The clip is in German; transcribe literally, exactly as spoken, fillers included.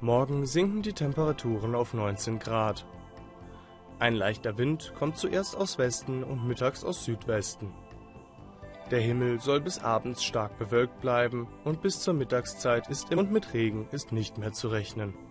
Morgen sinken die Temperaturen auf neunzehn Grad. Ein leichter Wind kommt zuerst aus Westen und mittags aus Südwesten. Der Himmel soll bis abends stark bewölkt bleiben und bis zur Mittagszeit ist im und mit Regen ist nicht mehr zu rechnen.